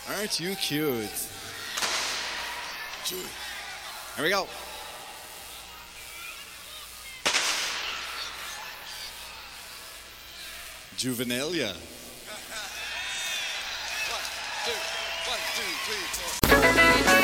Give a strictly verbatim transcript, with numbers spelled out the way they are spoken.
Aren't you cute? Here we go. Juvenalia. One, two, one, two, three, four.